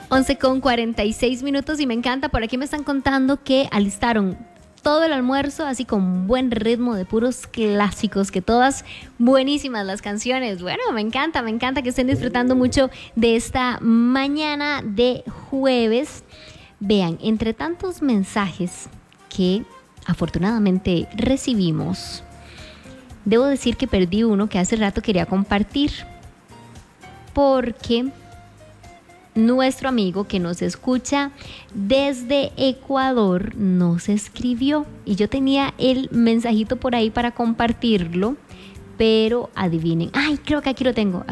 11:46 y me encanta, por aquí me están contando que alistaron todo el almuerzo así con buen ritmo de puros clásicos, que todas buenísimas las canciones. Bueno, me encanta que estén disfrutando mucho de esta mañana de jueves. Vean, entre tantos mensajes que afortunadamente recibimos, debo decir que perdí uno que hace rato quería compartir, porque nuestro amigo que nos escucha desde Ecuador nos escribió y yo tenía el mensajito por ahí para compartirlo, pero adivinen, ay, creo que aquí lo tengo,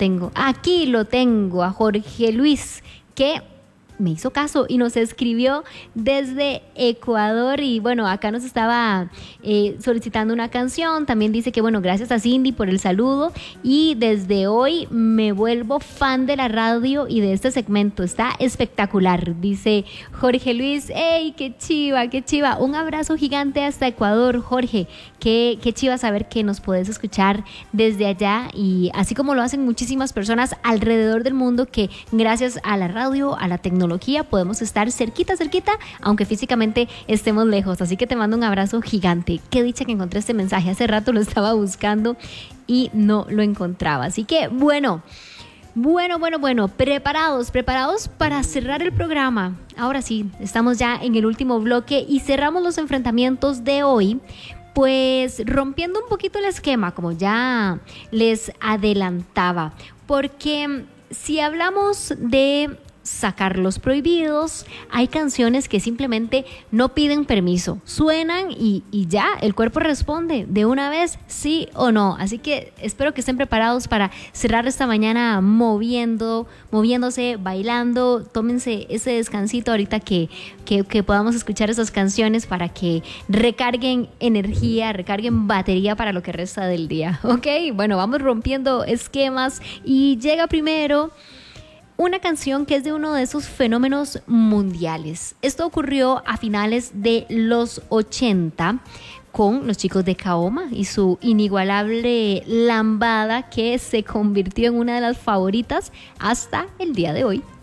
a Jorge Luis, que me hizo caso y nos escribió desde Ecuador. Y bueno, acá nos estaba solicitando una canción. También dice que bueno, gracias a Cindy por el saludo, y desde hoy me vuelvo fan de la radio y de este segmento, está espectacular, dice Jorge Luis. ¡Ey, qué chiva, qué chiva! Un abrazo gigante hasta Ecuador, Jorge. Qué chiva saber que nos puedes escuchar desde allá, y así como lo hacen muchísimas personas alrededor del mundo, que gracias a la radio, a la tecnología, podemos estar cerquita, aunque físicamente estemos lejos. Así que te mando un abrazo gigante. Qué dicha que encontré este mensaje. Hace rato lo estaba buscando y no lo encontraba. Así que bueno, preparados para cerrar el programa. Ahora sí, estamos ya en el último bloque y cerramos los enfrentamientos de hoy, pues rompiendo un poquito el esquema, como ya les adelantaba, porque si hablamos de sacar los prohibidos, hay canciones que simplemente no piden permiso, suenan y ya el cuerpo responde de una vez, sí o no. Así que espero que estén preparados para cerrar esta mañana moviéndose, bailando. Tómense ese descansito ahorita que podamos escuchar esas canciones para que recarguen energía, recarguen batería para lo que resta del día. Ok, bueno, vamos rompiendo esquemas y llega primero una canción que es de uno de esos fenómenos mundiales. Esto ocurrió a finales de los 80 con los chicos de Kaoma y su inigualable lambada, que se convirtió en una de las favoritas hasta el día de hoy.